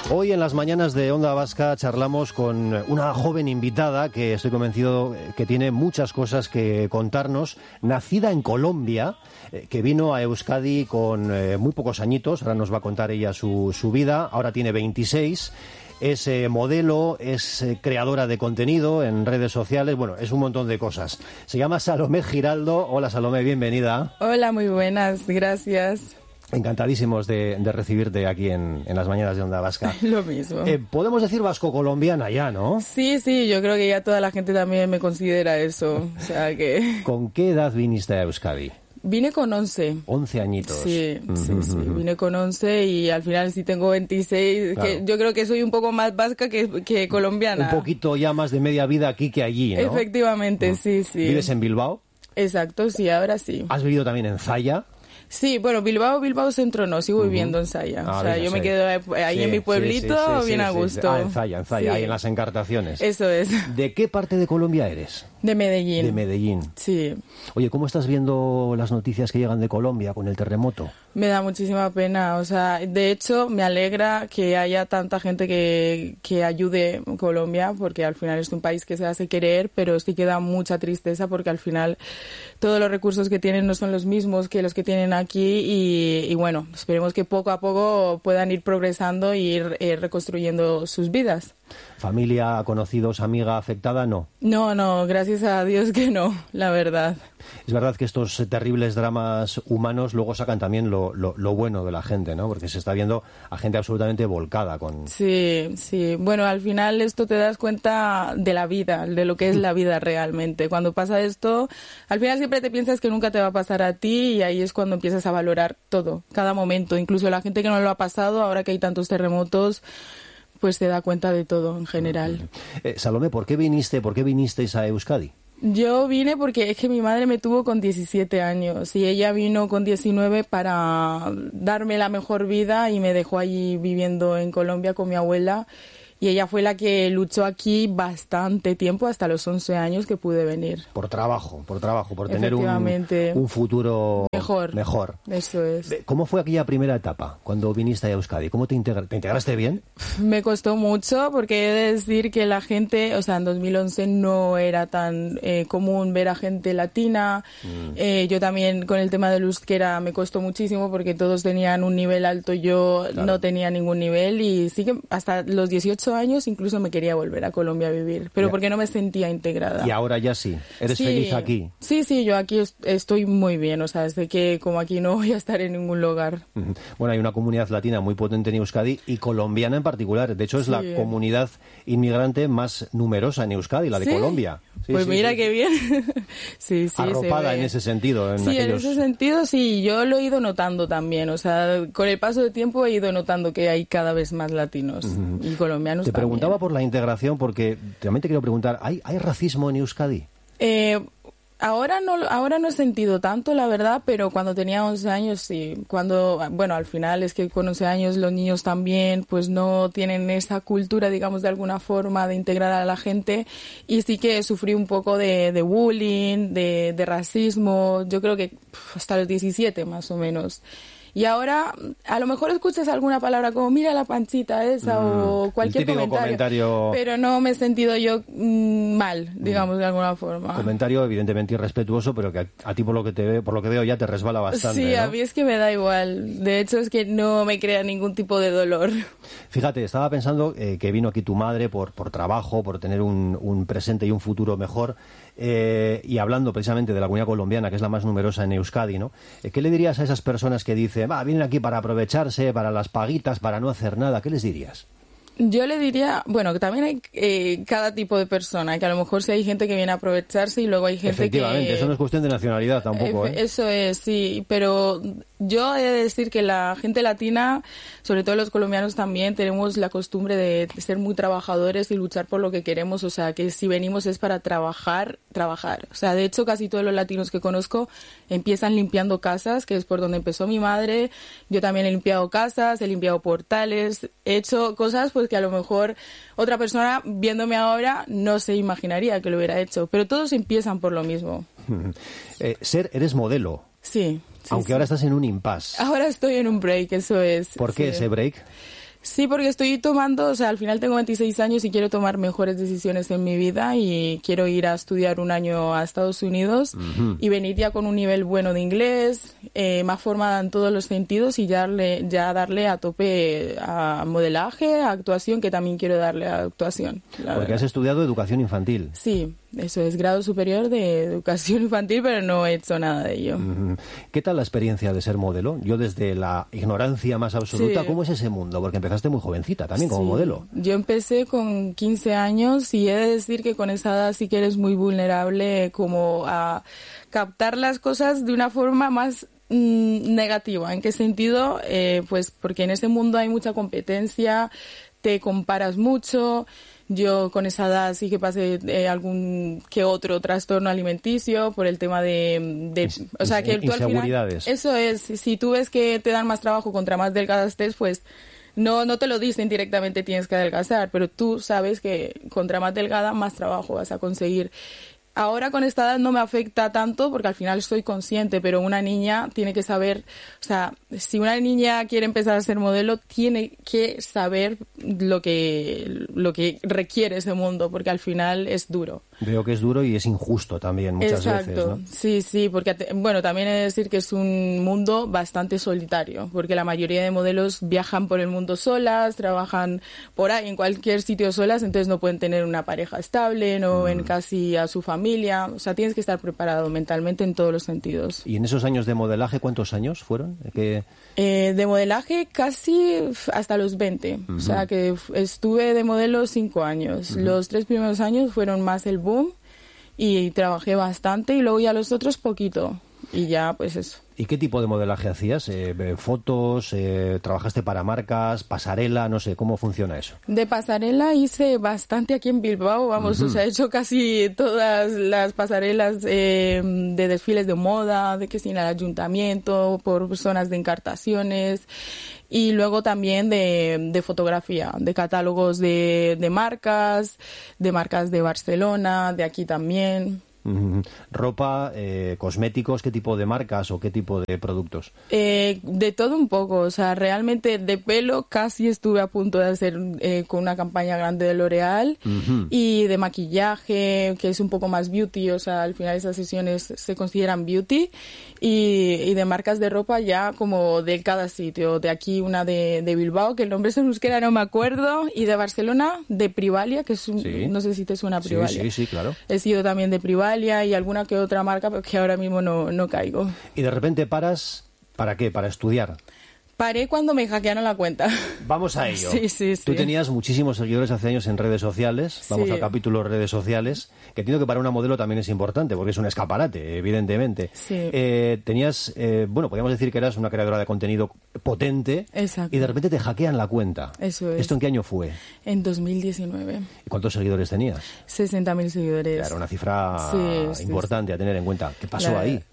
Hoy en las mañanas de Onda Vasca charlamos con una joven invitada que estoy convencido que tiene muchas cosas que contarnos, nacida en Colombia, que vino a Euskadi con muy pocos añitos, ahora nos va a contar ella su vida, ahora tiene 26, es modelo, es creadora de contenido en redes sociales, bueno, es un montón de cosas. Se llama Salomé Giraldo. Hola Salomé, bienvenida. Hola, muy buenas, gracias. Encantadísimos de recibirte aquí en las mañanas de Onda Vasca. Lo mismo. Podemos decir vasco-colombiana ya, ¿no? Sí, yo creo que ya toda la gente también me considera eso. O sea que... ¿Con qué edad viniste a Euskadi? Vine con 11. 11 añitos. Sí. Vine con 11 y al final sí tengo 26. Claro. Que yo creo que soy un poco más vasca que colombiana. Un poquito ya más de media vida aquí que allí, ¿no? Efectivamente, sí. ¿Vives en Bilbao? Exacto, sí, ahora sí. ¿Has vivido también en Zalla? Sí, bueno, Bilbao Centro no, sigo viviendo en Zalla. O sea, yo me quedo ahí en mi pueblito bien a gusto. Ah, en Zalla, ahí en las Encartaciones. Eso es. ¿De qué parte de Colombia eres? De Medellín. De Medellín. Sí. Oye, ¿cómo estás viendo las noticias que llegan de Colombia con el terremoto? Me da muchísima pena, o sea, de hecho me alegra que haya tanta gente que ayude a Colombia, porque al final es un país que se hace querer, pero sí que da mucha tristeza porque al final todos los recursos que tienen no son los mismos que los que tienen aquí y bueno, esperemos que poco a poco puedan ir progresando y ir reconstruyendo sus vidas. ¿Familia, conocidos, amiga afectada? No. No, gracias a Dios que no, la verdad. Es verdad que estos terribles dramas humanos luego sacan también lo bueno de la gente, ¿no? Porque se está viendo a gente absolutamente volcada con... Sí. Bueno, al final esto te das cuenta de la vida, de lo que es la vida realmente. Cuando pasa esto, al final siempre te piensas que nunca te va a pasar a ti y ahí es cuando empiezas a valorar todo, cada momento. Incluso la gente que no lo ha pasado, ahora que hay tantos terremotos, pues te da cuenta de todo en general. Salomé, ¿por qué vinisteis a Euskadi? Yo vine porque es que mi madre me tuvo con 17 años y ella vino con 19 para darme la mejor vida y me dejó allí viviendo en Colombia con mi abuela. Y ella fue la que luchó aquí bastante tiempo, hasta los 11 años que pude venir. Por trabajo, por tener un futuro mejor. Eso es. ¿Cómo fue aquella primera etapa cuando viniste a Euskadi? ¿Cómo te integraste bien? Me costó mucho porque he de decir que la gente, o sea, en 2011 no era tan común ver a gente latina. Yo también con el tema del euskera me costó muchísimo porque todos tenían un nivel alto, yo no tenía ningún nivel y sí que hasta los 18 años incluso me quería volver a Colombia a vivir, pero porque no me sentía integrada. Y ahora ya sí, ¿eres feliz aquí? Sí, yo aquí estoy muy bien, o sea, desde que como aquí no voy a estar en ningún lugar. Bueno, hay una comunidad latina muy potente en Euskadi y colombiana en particular, de hecho es la comunidad inmigrante más numerosa en Euskadi, la de Colombia. Pues mira qué bien. Sí, arropada en ese sentido. En ese sentido sí, yo lo he ido notando también, o sea, con el paso del tiempo he ido notando que hay cada vez más latinos y colombianos. Te preguntaba por la integración porque también te quiero preguntar, ¿hay racismo en Euskadi? Ahora no he sentido tanto, la verdad, pero cuando tenía 11 años sí. Al final es que con 11 años los niños también pues no tienen esa cultura, digamos, de alguna forma de integrar a la gente y sí que sufrí un poco de bullying, de racismo, yo creo que hasta los 17 más o menos. Y ahora, a lo mejor escuchas alguna palabra como mira la panchita esa o cualquier comentario, pero no me he sentido yo mal, digamos, de alguna forma. Comentario evidentemente irrespetuoso, pero que a ti por lo que veo ya te resbala bastante. Sí, ¿no? A mí es que me da igual. De hecho, es que no me crea ningún tipo de dolor. Fíjate, estaba pensando que vino aquí tu madre por trabajo, por tener un presente y un futuro mejor. Y hablando precisamente de la comunidad colombiana, que es la más numerosa en Euskadi, ¿no? ¿Qué le dirías a esas personas que dicen, vienen aquí para aprovecharse, para las paguitas, para no hacer nada? ¿Qué les dirías? Yo le diría, bueno, que también hay cada tipo de persona, que a lo mejor sí hay gente que viene a aprovecharse y luego hay gente Efectivamente, eso no es cuestión de nacionalidad tampoco, Eso es, sí, pero yo he de decir que la gente latina, sobre todo los colombianos también, tenemos la costumbre de ser muy trabajadores y luchar por lo que queremos, o sea, que si venimos es para trabajar. O sea, de hecho, casi todos los latinos que conozco empiezan limpiando casas, que es por donde empezó mi madre. Yo también he limpiado casas, he limpiado portales, he hecho cosas pues que a lo mejor otra persona viéndome ahora no se imaginaría que lo hubiera hecho, pero todos empiezan por lo mismo. Eres modelo. Sí. Aunque ahora estás en un impasse. Ahora estoy en un break, eso es. ¿Por qué ese break? Sí, porque estoy tomando, o sea, al final tengo 26 años y quiero tomar mejores decisiones en mi vida y quiero ir a estudiar un año a Estados Unidos y venir ya con un nivel bueno de inglés, más formada en todos los sentidos y ya darle a tope a modelaje, a actuación, que también quiero darle a actuación. Porque has estudiado educación infantil. Sí, eso es grado superior de educación infantil, pero no he hecho nada de ello. ¿Qué tal la experiencia de ser modelo? Yo desde la ignorancia más absoluta, Sí. ¿cómo es ese mundo? Porque empezaste muy jovencita también como Sí. modelo. Yo empecé con 15 años y he de decir que con esa edad sí que eres muy vulnerable como a captar las cosas de una forma más negativa. ¿En qué sentido? Pues porque en ese mundo hay mucha competencia, te comparas mucho. Yo con esa edad sí que pasé algún que otro trastorno alimenticio por el tema o sea, que tú al final, inseguridades. eso es, si tú ves que te dan más trabajo contra más delgada estés, pues no te lo dicen directamente tienes que adelgazar, pero tú sabes que contra más delgada más trabajo vas a conseguir. Ahora con esta edad no me afecta tanto porque al final estoy consciente, pero una niña tiene que saber, o sea, si una niña quiere empezar a ser modelo, tiene que saber lo que requiere ese mundo, porque al final es duro. Veo que es duro y es injusto también muchas Exacto. veces, ¿no? Sí, porque bueno, también he de decir que es un mundo bastante solitario, porque la mayoría de modelos viajan por el mundo solas, trabajan por ahí en cualquier sitio solas, entonces no pueden tener una pareja estable, no ven casi a su familia, o sea, tienes que estar preparado mentalmente en todos los sentidos. Y en esos años de modelaje, ¿cuántos años fueron? De modelaje casi hasta los 20, o sea que estuve de modelo 5 años. Los 3 primeros años fueron más el boom y trabajé bastante y luego ya los otros poquito y ya pues eso. ¿Y qué tipo de modelaje hacías? ¿Fotos? ¿Trabajaste para marcas? ¿Pasarela? No sé, ¿cómo funciona eso? De pasarela hice bastante aquí en Bilbao, vamos, o sea, he hecho casi todas las pasarelas de desfiles de moda, de que sin el ayuntamiento, por zonas de encartaciones y luego también de fotografía, de catálogos de marcas de Barcelona, de aquí también. Ropa, cosméticos, ¿qué tipo de marcas o qué tipo de productos? De todo un poco, o sea, realmente de pelo casi estuve a punto de hacer con una campaña grande de L'Oréal y de maquillaje, que es un poco más beauty, o sea, al final esas sesiones se consideran beauty y de marcas de ropa ya como de cada sitio, de aquí una de Bilbao, que el nombre es en euskera, no me acuerdo, y de Barcelona, de Privalia, que es Sí. no sé si te suena Privalia. Sí, claro. He sido también de Privalia y alguna que otra marca, pero que ahora mismo no caigo. Y de repente paras, ¿para qué? Para estudiar. Paré cuando me hackearon la cuenta. Vamos a ello. Sí. Tú tenías muchísimos seguidores hace años en redes sociales. Vamos Sí. al capítulo redes sociales, que entiendo que para una modelo también es importante, porque es un escaparate, evidentemente. Sí. Tenías, bueno, podríamos decir que eras una creadora de contenido potente. Exacto. Y de repente te hackean la cuenta. Eso es. ¿Esto en qué año fue? En 2019. ¿Y cuántos seguidores tenías? 60.000 seguidores. Claro, una cifra Sí. importante a tener en cuenta. ¿Qué pasó Claro. ahí?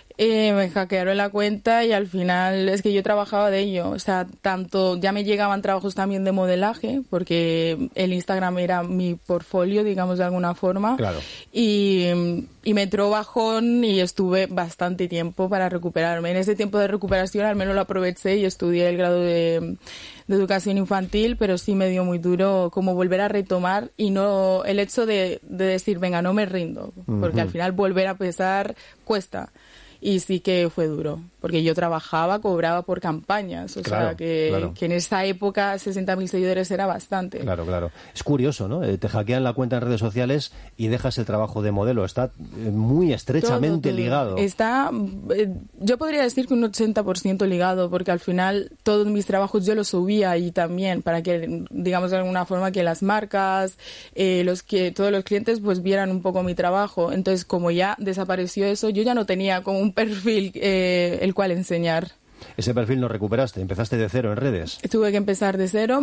Me hackearon la cuenta y al final es que yo trabajaba de ello. O sea, tanto ya me llegaban trabajos también de modelaje, porque el Instagram era mi portfolio, digamos, de alguna forma. Claro. Y me entró bajón y estuve bastante tiempo para recuperarme. En ese tiempo de recuperación al menos lo aproveché y estudié el grado de educación infantil, pero sí me dio muy duro como volver a retomar y no el hecho de decir, venga, no me rindo, porque al final volver a empezar cuesta. Y sí que fue duro, porque yo trabajaba, cobraba por campañas, o Claro, sea que en esa época 60.000 seguidores era bastante. Claro. Es curioso, ¿no? Te hackean la cuenta en redes sociales y dejas el trabajo de modelo. Está muy estrechamente Todo. ligado. Está, yo podría decir que un 80% ligado, porque al final todos mis trabajos yo los subía ahí también, para que, digamos de alguna forma, que las marcas, todos los clientes pues vieran un poco mi trabajo. Entonces, como ya desapareció eso, yo ya no tenía como un perfil el cual enseñar. Ese perfil no recuperaste, empezaste de cero en redes. Tuve que empezar de cero.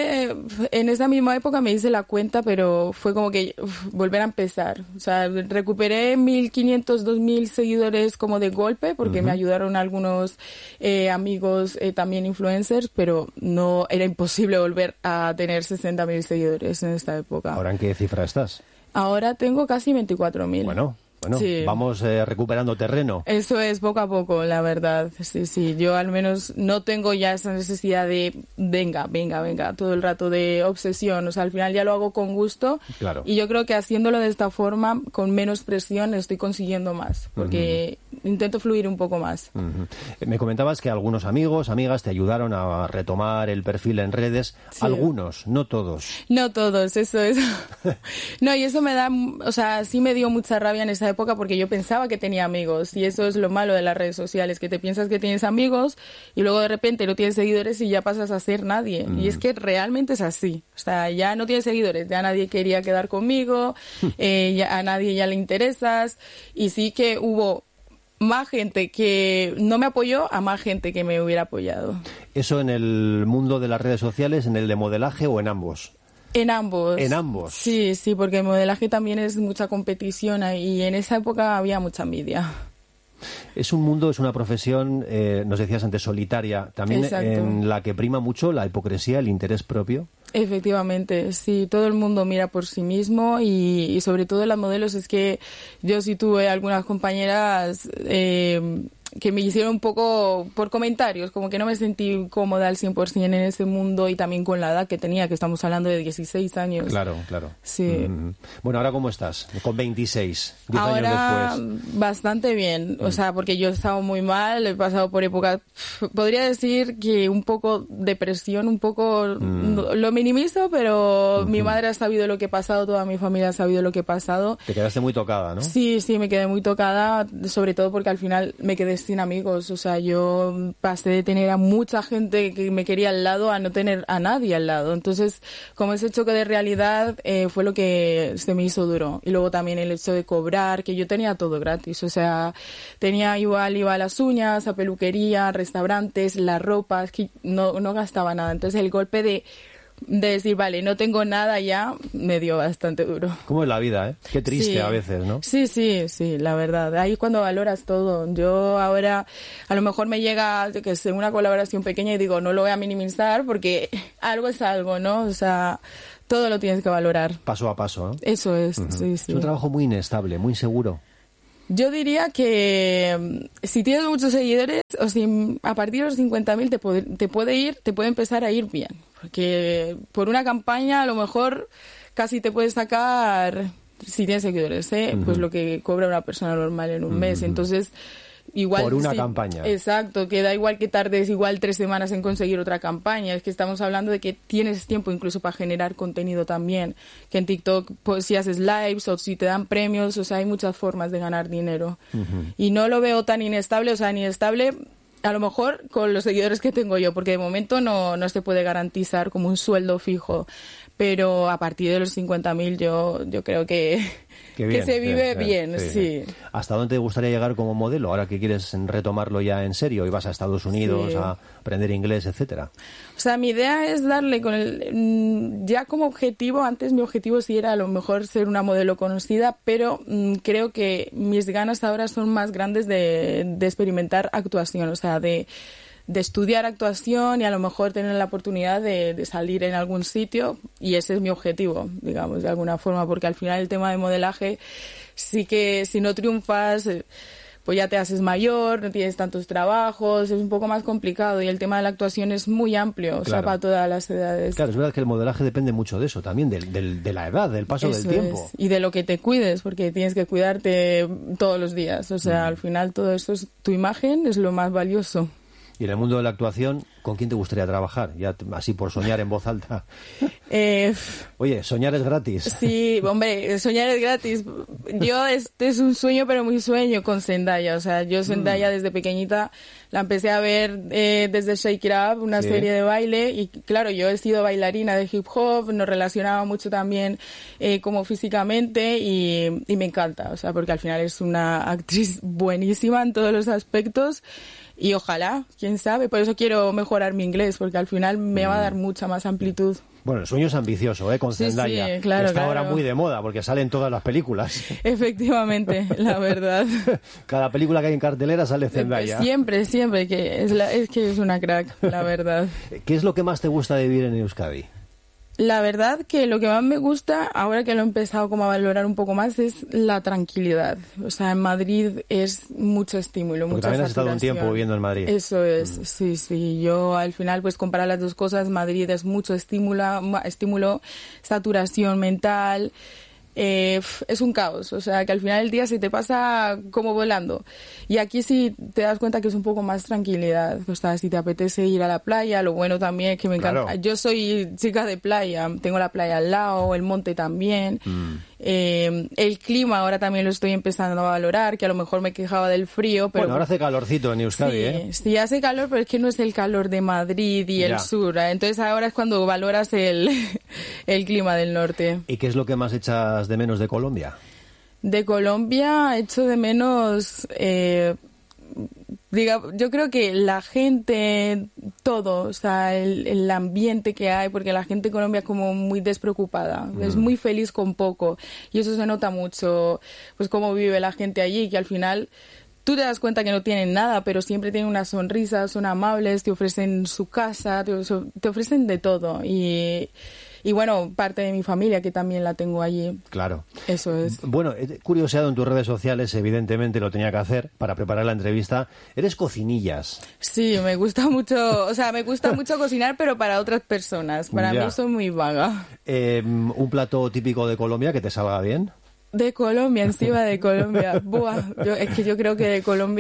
En esa misma época me hice la cuenta, pero fue como que volver a empezar. O sea, recuperé 1.500, 2.000 seguidores como de golpe, porque me ayudaron algunos amigos, también influencers, pero no era imposible volver a tener 60.000 seguidores en esta época. ¿Ahora en qué cifra estás? Ahora tengo casi 24.000. Bueno, Bueno, Sí. vamos recuperando terreno. Eso es poco a poco, la verdad. Sí, sí. Yo al menos no tengo ya esa necesidad de venga, todo el rato de obsesión. O sea, al final ya lo hago con gusto. Claro. Y yo creo que haciéndolo de esta forma, con menos presión, estoy consiguiendo más. Porque intento fluir un poco más. Me comentabas que algunos amigos, amigas te ayudaron a retomar el perfil en redes. Sí. Algunos, no todos. No todos, eso es. No, y eso me da, o sea, sí me dio mucha rabia en esa época porque yo pensaba que tenía amigos y eso es lo malo de las redes sociales, que te piensas que tienes amigos y luego de repente no tienes seguidores y ya pasas a ser nadie. Y es que realmente es así. O sea, ya no tienes seguidores, ya nadie quería quedar conmigo, ya a nadie ya le interesas y sí que hubo más gente que no me apoyó a más gente que me hubiera apoyado. ¿Eso en el mundo de las redes sociales, en el de modelaje o en ambos? En ambos. En ambos. Sí, sí, porque el modelaje también es mucha competición y en esa época había mucha envidia. Es un mundo, es una profesión, nos decías antes, solitaria, también. Exacto. En la que prima mucho la hipocresía, el interés propio. Efectivamente, sí, todo el mundo mira por sí mismo y sobre todo las modelos es que yo sí tuve algunas compañeras que me hicieron un poco por comentarios, como que no me sentí cómoda al 100% en ese mundo y también con la edad que tenía, que estamos hablando de 16 años. Claro, claro. Sí. Bueno, ¿ahora cómo estás? Con 26, 10 Ahora años después. bastante bien, o sea, porque yo he estado muy mal, he pasado por épocas, podría decir que un poco depresión, un poco, lo minimizo, pero mi madre ha sabido lo que he pasado, toda mi familia ha sabido lo que he pasado. Te quedaste muy tocada, ¿no? Sí, sí, me quedé muy tocada, sobre todo porque al final me quedé sin amigos, o sea, yo pasé de tener a mucha gente que me quería al lado a no tener a nadie al lado, entonces como ese choque de realidad fue lo que se me hizo duro, y luego también el hecho de cobrar, que yo tenía todo gratis, o sea, iba a las uñas, a peluquería, restaurantes, la ropa, es que no gastaba nada, entonces el golpe de decir, vale, no tengo nada ya, me dio bastante duro. ¿Cómo es la vida, eh? Qué triste Sí. a veces, ¿no? Sí, la verdad. Ahí cuando valoras todo. Yo ahora, a lo mejor me llega, yo qué sé, una colaboración pequeña y digo, no lo voy a minimizar porque algo es algo, ¿no? O sea, todo lo tienes que valorar. Paso a paso, ¿no? Eso es, sí, sí. Es un trabajo muy inestable, muy inseguro. Yo diría que si tienes muchos seguidores, o si a partir de los 50.000 te puede empezar a ir bien. Porque por una campaña a lo mejor casi te puedes sacar, si tienes seguidores, pues lo que cobra una persona normal en un mes. Entonces, igual por una campaña. Exacto, que da igual que tardes igual 3 semanas en conseguir otra campaña. Es que estamos hablando de que tienes tiempo incluso para generar contenido también. Que en TikTok, pues si haces lives o si te dan premios, o sea, hay muchas formas de ganar dinero. Y no lo veo tan inestable, o sea, ni estable a lo mejor con los seguidores que tengo yo, porque de momento no se puede garantizar como un sueldo fijo. Pero a partir de los 50.000 yo creo que se vive bien, sí. ¿Hasta dónde te gustaría llegar como modelo? Ahora que quieres retomarlo ya en serio y vas a Estados Unidos a aprender inglés, etcétera. O sea, mi idea es darle ya como objetivo, antes mi objetivo sí era a lo mejor ser una modelo conocida, pero creo que mis ganas ahora son más grandes de experimentar actuación, o sea, de estudiar actuación y a lo mejor tener la oportunidad de salir en algún sitio, y ese es mi objetivo, digamos, de alguna forma, porque al final el tema de modelaje sí que si no triunfas pues ya te haces mayor, no tienes tantos trabajos, es un poco más complicado, y el tema de la actuación es muy amplio, o sea, para todas las edades. Claro, es verdad que el modelaje depende mucho de eso también, de la edad, del paso del tiempo. Y de lo que te cuides, porque tienes que cuidarte todos los días, o sea, al final todo eso tu imagen es lo más valioso. Y en el mundo de la actuación, ¿con quién te gustaría trabajar? Ya así por soñar en voz alta. Oye, soñar es gratis. Sí, hombre, soñar es gratis. Yo, este es un sueño, pero muy sueño con Zendaya. O sea, yo Zendaya desde pequeñita la empecé a ver desde Shake It Up, una serie de baile. Y claro, yo he sido bailarina de hip hop, nos relacionaba mucho también como físicamente y me encanta. O sea, porque al final es una actriz buenísima en todos los aspectos. Y ojalá, quién sabe, por eso quiero mejorar mi inglés, porque al final me va a dar mucha más amplitud. Bueno, el sueño es ambicioso, con Zendaya, sí, claro, que está ahora muy de moda, porque sale en todas las películas. Efectivamente, la verdad. Cada película que hay en cartelera sale Zendaya. Siempre, que es que es una crack, la verdad. ¿Qué es lo que más te gusta de vivir en Euskadi? La verdad que lo que más me gusta, ahora que lo he empezado como a valorar un poco más, es la tranquilidad. O sea, en Madrid es mucho estímulo, Porque mucha también has estado un saturación. tiempo viviendo en Madrid. Eso es, sí. Yo al final, pues comparar las dos cosas, Madrid es mucho estímulo, saturación mental. Es un caos, o sea que al final del día se te pasa como volando, y aquí sí te das cuenta que es un poco más tranquilidad. O sea, si te apetece ir a la playa, lo bueno también es que me encanta, Claro. yo soy chica de playa, tengo la playa al lado, el monte también. El clima ahora también lo estoy empezando a valorar, que a lo mejor me quejaba del frío, pero Bueno, ahora hace calorcito en Euskadi, ¿eh? sí, hace calor, pero es que no es el calor de Madrid y Ya. el sur, ¿eh? Entonces ahora es cuando valoras el clima del norte. ¿Y qué es lo que más echas de menos de Colombia? De Colombia echo de menos, yo creo que la gente, todo, o sea, el ambiente que hay, porque la gente en Colombia es como muy despreocupada, es muy feliz con poco, y eso se nota mucho, pues cómo vive la gente allí, que al final tú te das cuenta que no tienen nada, pero siempre tienen una sonrisa, son amables, te ofrecen su casa, te ofrecen de todo, y bueno, parte de mi familia que también la tengo allí. Claro. Eso es. Bueno, he curioseado en tus redes sociales, evidentemente lo tenía que hacer para preparar la entrevista. Eres cocinillas. Sí, me gusta mucho, o sea, me gusta mucho cocinar, pero para otras personas. Para Ya. mí soy muy vaga. ¿Un plato típico de Colombia que te salga bien? De Colombia, encima de Colombia. Buah, es que yo creo que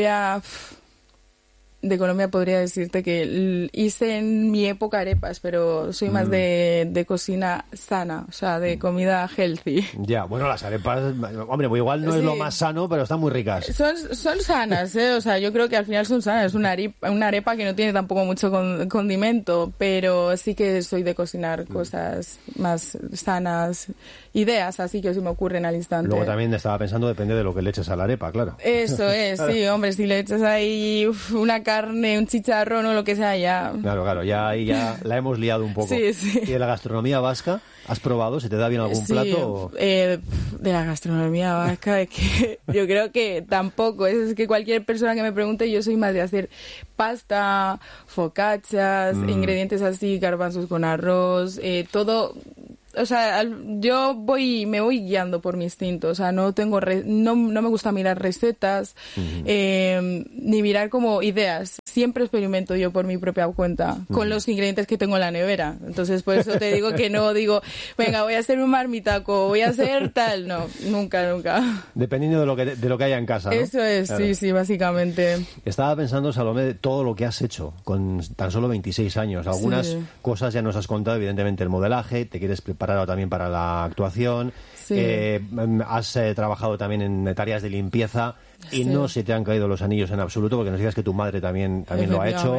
de Colombia podría decirte que hice en mi época arepas, pero soy más de cocina sana, o sea, de comida healthy. Ya, bueno, las arepas, hombre, pues igual no es Sí. lo más sano, pero están muy ricas. Son sanas, ¿eh? O sea, yo creo que al final son sanas. Es una arepa que no tiene tampoco mucho condimento, pero sí que soy de cocinar cosas más sanas, ideas así que se me ocurren al instante. Luego también estaba pensando, depende de lo que le eches a la arepa, claro. Eso es, sí, hombre, si le echas ahí una carne, un chicharrón o lo que sea, ya... Claro, ya ahí ya la hemos liado un poco. Sí, sí. ¿Y de la gastronomía vasca? ¿Has probado? ¿Se te da bien algún Sí, plato? O- de la gastronomía vasca, es que yo creo que tampoco. Es que cualquier persona que me pregunte, yo soy más de hacer pasta, focaccias, ingredientes así, garbanzos con arroz, todo. O sea, yo me voy guiando por mi instinto. O sea, no me gusta mirar recetas, ni mirar como ideas. Siempre experimento yo por mi propia cuenta, con los ingredientes que tengo en la nevera. Entonces, por eso te digo que no digo, venga, voy a hacer un marmitaco, voy a hacer tal. No, nunca. Dependiendo de lo que haya en casa, ¿no? Eso es, Claro. sí, básicamente. Estaba pensando, Salomé, de todo lo que has hecho con tan solo 26 años. Algunas Sí. cosas ya nos has contado, evidentemente el modelaje, te quieres preparar también para la actuación, Sí. has trabajado también en tareas de limpieza y Sí. no se te han caído los anillos en absoluto, porque nos digas que tu madre también lo ha hecho.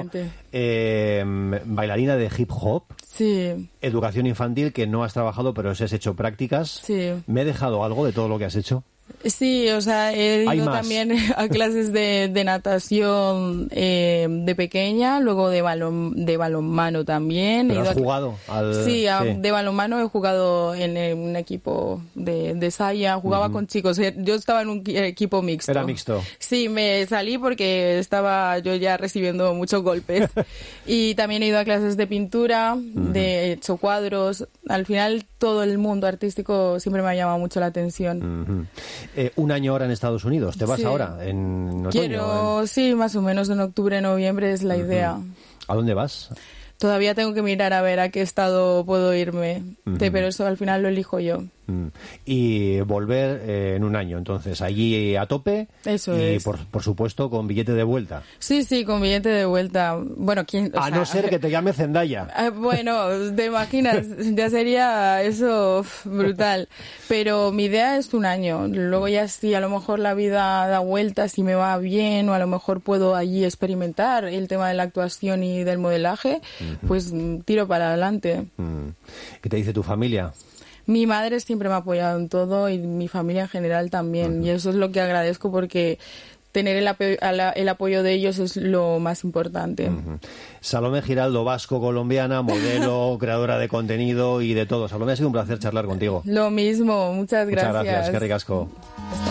Bailarina de hip hop, Sí, educación infantil, que no has trabajado, pero sí has hecho prácticas. sí. ¿Me he dejado algo de todo lo que has hecho? Sí, o sea, he Hay ido más. también a clases de natación de pequeña, luego de balonmano también. ¿Pero He ido has jugado al...? Sí, de balonmano he jugado en un equipo de Saya, jugaba con chicos. Yo estaba en un equipo mixto. Era mixto. Sí, me salí porque estaba yo ya recibiendo muchos golpes. Y también he ido a clases de pintura, de hecho cuadros. Al final todo el mundo artístico siempre me ha llamado mucho la atención. Un año ahora en Estados Unidos. ¿Te vas Sí. ahora? ¿En otoño? Quiero, sí, más o menos en octubre, noviembre es la idea. ¿A dónde vas? Todavía tengo que mirar a ver a qué estado puedo irme, pero eso al final lo elijo yo. Y volver en un año, entonces, allí a tope. Eso y es. por supuesto con billete de vuelta. Sí, con billete de vuelta. Bueno, No ser que te llame Zendaya. Bueno, te imaginas, ya sería eso brutal. Pero mi idea es un año. Luego ya si a lo mejor la vida da vueltas y me va bien, o a lo mejor puedo allí experimentar el tema de la actuación y del modelaje, pues tiro para adelante. ¿Qué te dice tu familia? Mi madre siempre me ha apoyado en todo y mi familia en general también. Y eso es lo que agradezco porque tener el apoyo de ellos es lo más importante. Salomé Giraldo, vasco-colombiana, modelo, creadora de contenido y de todo. Salomé, ha sido un placer charlar contigo. Lo mismo, muchas gracias. Muchas gracias, qué ricasco.